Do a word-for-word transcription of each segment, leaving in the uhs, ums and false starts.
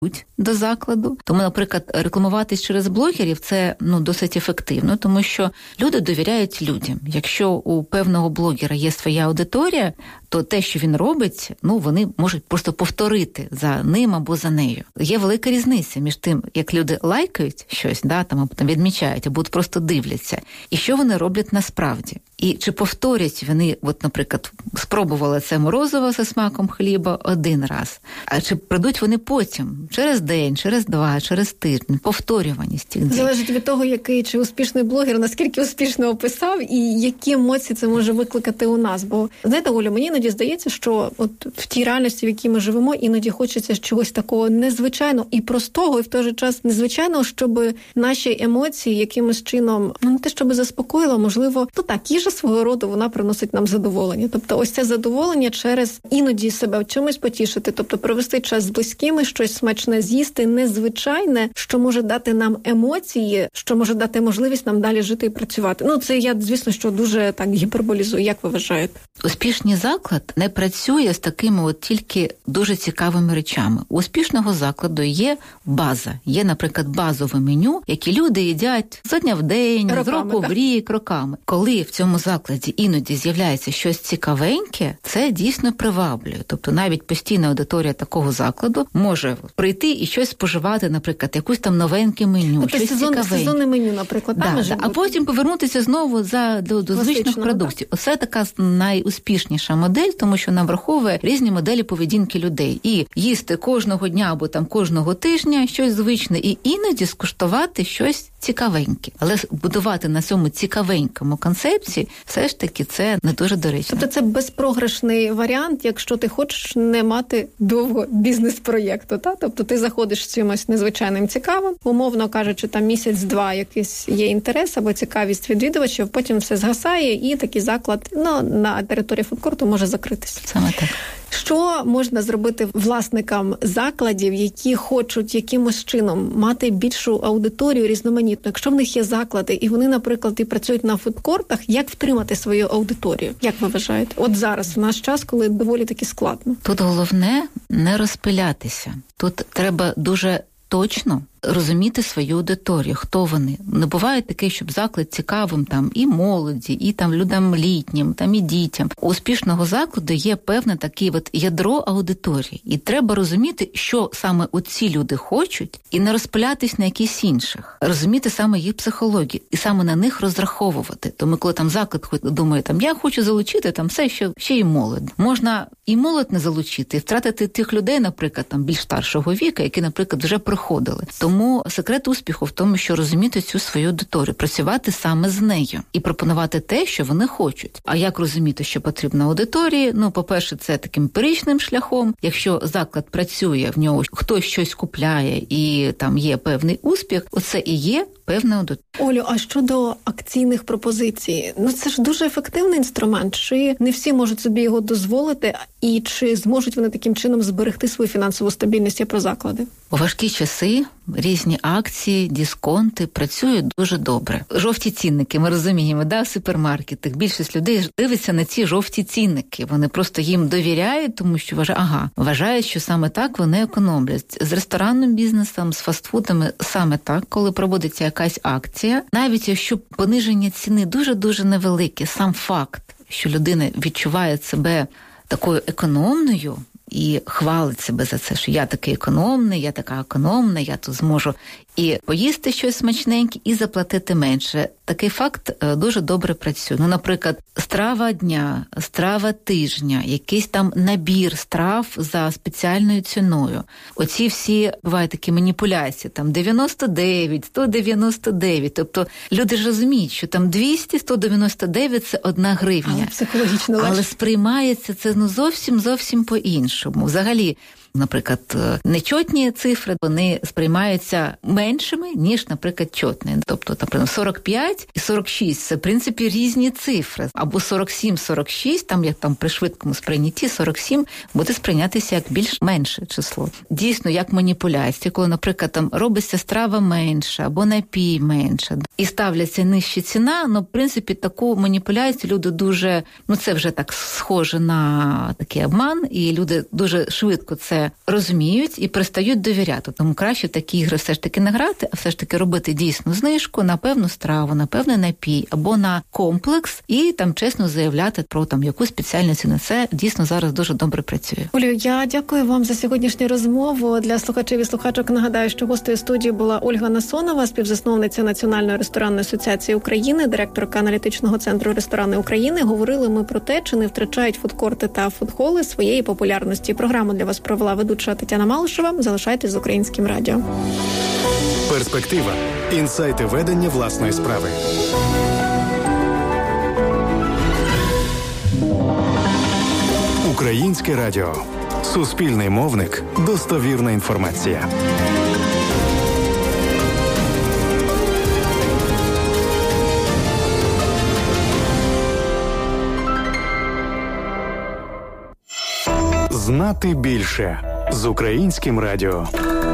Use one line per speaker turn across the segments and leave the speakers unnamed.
до закладу. Тому, наприклад, рекламуватись через блогерів – це ну, досить ефективно, тому що люди довіряють людям. Якщо у певного блогера є своя аудиторія, то те, що він робить, ну, вони можуть просто повторити за ним або за нею. Є велика різниця між тим, як люди лайкають щось, да, там, або там відмічають, або просто дивляться, і що вони роблять насправді. І чи повторять вони, от, наприклад, спробували це морозиво зі смаком хліба один раз, а чи прийдуть вони потім, через день, через два, через тиждень, повторюваність цих дій.
Залежить від того, який чи успішний блогер, наскільки успішно описав і які емоції це може викликати у нас. Бо, знаєте, Оля, мені іноді здається, що от в тій реальності, в якій ми живемо, іноді хочеться чогось такого незвичайного і простого, і в той же час незвичайного, щоб наші емоції якимось чином, ну не те, щоб заспокоїло, можливо, ну так, їжа свого роду, вона приносить нам задоволення. Тобто ось це задоволення через іноді себе чимось потішити, тобто провести час з близькими, щось смачне з'їсти, незвичайне, що може дати нам емоції, що може дати можливість нам далі жити і працювати. Ну, це я, звісно, що дуже так гіперболізую. Як ви вважаєте?
Успішний заклад не працює з такими от тільки дуже цікавими речами. У успішного закладу є база. Є, наприклад, базове меню, які люди їдять з дня в день, роками, з року в рік, роками. Коли в цьому закладі іноді з'являється щось цікавеньке, це дійсно приваблює. Тобто навіть постійна аудиторія такого закладу може прийти і щось споживати, наприклад, якусь там новеньке меню,
тобто
щось
сезон,
цікавеньке.
Сезонне меню, наприклад.
Да, да. А потім повернутися знову за, до, до звичних продуктів. Так. Оце така найуспішніша модель, тому що вона враховує різні моделі поведінки людей. І їсти кожного дня або там кожного тижня щось звичне, і іноді скуштувати щось цікавеньке. Але будувати на цьому цікавенькому концепції все ж таки це не дуже доречно.
Тобто це безпрограшний варіант, якщо ти хочеш не мати довго бізнес-проєкту, та? Тобто ти заходиш з чимось незвичайним цікавим, умовно кажучи, там місяць-два якийсь є інтерес або цікавість відвідувачів, потім все згасає і такий заклад ну, на території фудкорту може закритися.
Саме так.
Що можна зробити власникам закладів, які хочуть якимось чином мати більшу аудиторію різноманітну? Якщо в них є заклади, і вони, наприклад, і працюють на фудкортах, як втримати свою аудиторію? Як ви вважаєте? От зараз, в наш час, коли доволі таки складно.
Тут головне не розпилятися. Тут треба дуже точно розуміти свою аудиторію, хто вони. Не буває таке, щоб заклад цікавим там і молоді, і там людям літнім, там і дітям. У успішного закладу є певне таке от ядро аудиторії. І треба розуміти, що саме оці люди хочуть, і не розпилятись на якісь інших. Розуміти саме їх психологію, і саме на них розраховувати. Тому коли там заклад думає, там, я хочу залучити там все, що ще й молодь. Можна і молодь не залучити, і втратити тих людей, наприклад, там більш старшого віка, які, наприклад, вже приходили. Тому секрет успіху в тому, що розуміти цю свою аудиторію, працювати саме з нею і пропонувати те, що вони хочуть. А як розуміти, що потрібно аудиторії? Ну, по-перше, це таким емпіричним шляхом. Якщо заклад працює, в нього хтось щось купляє і там є певний успіх, оце і є певна аудиторія.
Олю, а щодо акційних пропозицій? Ну, це ж дуже ефективний інструмент. Чи не всі можуть собі його дозволити? І чи зможуть вони таким чином зберегти свою фінансову стабільність? Я про заклади.
У важкі часи різні акції, дисконти працюють дуже добре. Жовті цінники, ми розуміємо, да, в супермаркетах. Більшість людей дивиться на ці жовті цінники. Вони просто їм довіряють, тому що вважають, ага, вважають, що саме так вони економлять. З ресторанним бізнесом, з фастфудами саме так, коли проводиться якась акція. Навіть якщо пониження ціни дуже-дуже невелике, сам факт, що людина відчуває себе такою економною, і хвалить себе за це, що я такий економний, я така економна, я тут зможу і поїсти щось смачненьке, і заплатити менше. Такий факт дуже добре працює. Ну, наприклад, страва дня, страва тижня, якийсь там набір страв за спеціальною ціною. Оці всі, бувають такі маніпуляції, там дев'яносто дев'ять, сто дев'яносто дев'ять. Тобто люди ж розуміють, що там двісті, сто дев'яносто дев'ять – це одна гривня.
Але психологічно легше.
Але сприймається це ну, зовсім-зовсім по-іншому. Взагалі, наприклад, нечотні цифри, вони сприймаються меншими, ніж, наприклад, чотні. Тобто, наприклад, сорок п'ять і сорок шість – це, в принципі, різні цифри. Або сорок сім сорок шість, там, як там при швидкому сприйнятті, сорок сім буде сприйнятися як більш менше число. Дійсно, як маніпуляція, коли, наприклад, там робиться страва менша, або напій менше, і ставляться нижча ціна, ну, в принципі, таку маніпуляцію люди дуже, ну, це вже так схоже на такий обман, і люди дуже швидко це це розуміють і перестають довіряти. Тому краще такі ігри все ж таки не грати, а все ж таки робити дійсну знижку на певну страву, на певний напій або на комплекс і там чесно заявляти про там якусь спеціальну ціну. Це дійсно зараз дуже добре працює.
Олю, я дякую вам за сьогоднішню розмову. Для слухачів і слухачок нагадаю, що гостею студії була Ольга Насонова, співзасновниця Національної ресторанної асоціації України, директорка аналітичного центру «Ресторани України». Говорили ми про те, чи не втрачають фудкорти та фудхоли своєї популярності. Програму для вас провела ведуча Тетяна Малишева. Залишайтесь з Українським радіо.
Перспектива. Інсайти ведення власної справи. Українське радіо. Суспільний мовник. Достовірна інформація. Знати більше з Українським радіо.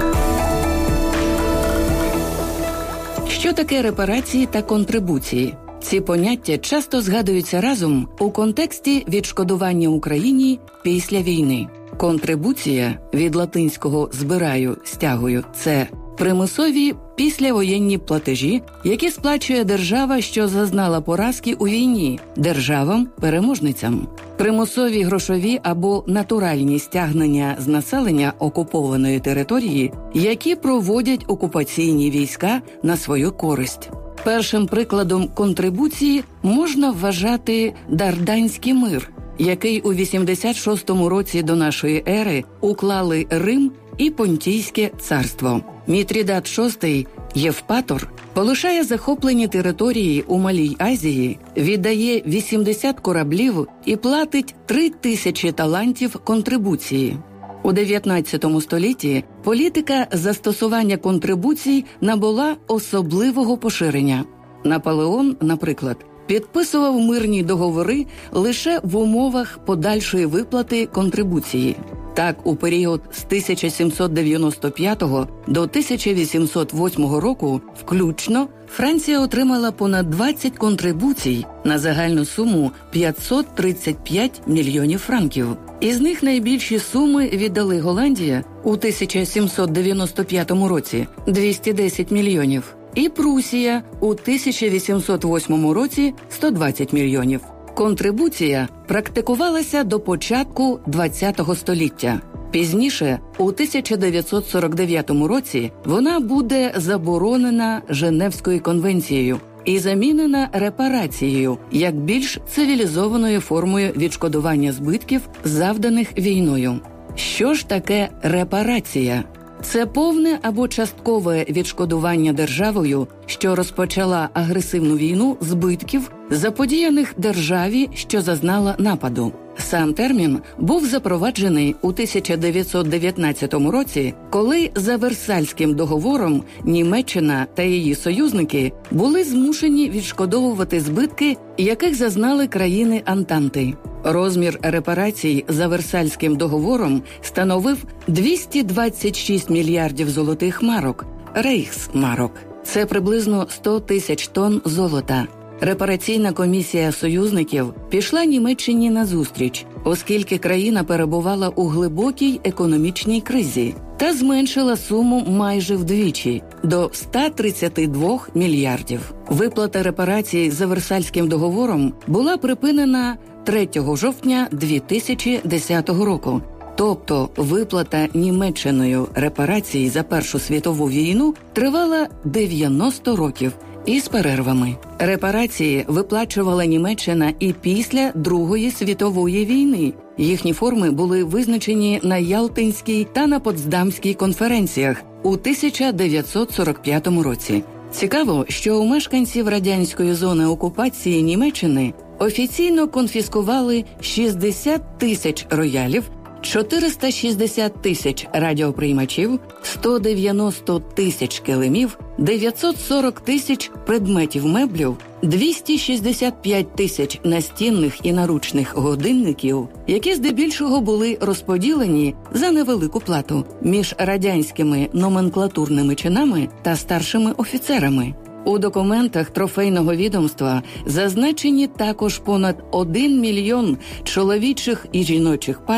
Що таке репарації та контрибуції? Ці поняття часто згадуються разом у контексті відшкодування Україні після війни. Контрибуція від латинського «збираю», «стягую» – це примусові післявоєнні платежі, які сплачує держава, що зазнала поразки у війні, державам-переможницям. Примусові грошові або натуральні стягнення з населення окупованої території, які проводять окупаційні війська на свою користь. Першим прикладом контрибуції можна вважати Дарданський мир, який у вісімдесят шостому році до нашої ери уклали Рим і Понтійське царство. Мітрідат шостий, Євпатор, полишає захоплені території у Малій Азії, віддає вісімдесят кораблів і платить три тисячі талантів контрибуції. У дев'ятнадцятому столітті політика застосування контрибуцій набула особливого поширення. Наполеон, наприклад, підписував мирні договори лише в умовах подальшої виплати контрибуції. Так, у період з тисяча сімсот дев'яносто п'ятого до тисяча вісімсот восьмого року включно Франція отримала понад двадцять контрибуцій на загальну суму п'ятсот тридцять п'ять мільйонів франків. Із них найбільші суми віддали Голландія у тисяча сімсот дев'яносто п'ятому році – двісті десять мільйонів, і Прусія у тисяча вісімсот восьмому році – сто двадцять мільйонів. Контрибуція практикувалася до початку ХХ століття. Пізніше, у тисяча дев'ятсот сорок дев'ятому році, вона буде заборонена Женевською конвенцією і замінена репарацією як більш цивілізованою формою відшкодування збитків, завданих війною. Що ж таке репарація? Це повне або часткове відшкодування державою, що розпочала агресивну війну, збитків, заподіяних державі, що зазнала нападу. Сам термін був запроваджений у тисяча дев'ятсот дев'ятнадцятому році, коли за Версальським договором Німеччина та її союзники були змушені відшкодовувати збитки, яких зазнали країни Антанти. Розмір репарацій за Версальським договором становив двісті двадцять шість мільярдів золотих марок, рейхсмарок. Це приблизно сто тисяч тонн золота. Репараційна комісія союзників пішла Німеччині назустріч, оскільки країна перебувала у глибокій економічній кризі, та зменшила суму майже вдвічі – до ста тридцяти двох мільярдів. Виплата репарацій за Версальським договором була припинена третього жовтня дві тисячі десятого року. Тобто виплата Німеччиною репарацій за Першу світову війну тривала дев'яносто років із перервами. Репарації виплачувала Німеччина і після Другої світової війни. Їхні форми були визначені на Ялтинській та на Потсдамській конференціях у тисяча дев'ятсот сорок п'ятому році. Цікаво, що у мешканців радянської зони окупації Німеччини офіційно конфіскували шістдесят тисяч роялів, чотириста шістдесят тисяч радіоприймачів, сто дев'яносто тисяч килимів, дев'ятсот сорок тисяч предметів меблів, двісті шістдесят п'ять тисяч настінних і наручних годинників, які здебільшого були розподілені за невелику плату між радянськими номенклатурними чинами та старшими офіцерами. У документах трофейного відомства зазначені також понад один мільйон чоловічих і жіночих пальт,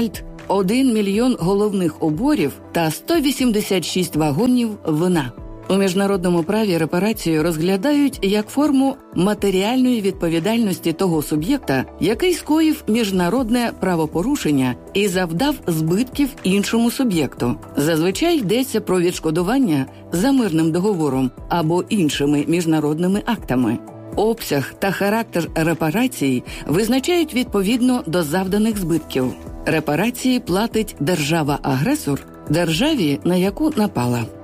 один мільйон головних уборів та сто вісімдесят шість вагонів вина. У міжнародному праві репарацію розглядають як форму матеріальної відповідальності того суб'єкта, який скоїв міжнародне правопорушення і завдав збитків іншому суб'єкту. Зазвичай йдеться про відшкодування за мирним договором або іншими міжнародними актами. Обсяг та характер репарацій визначають відповідно до завданих збитків. Репарації платить держава-агресор державі, на яку напала.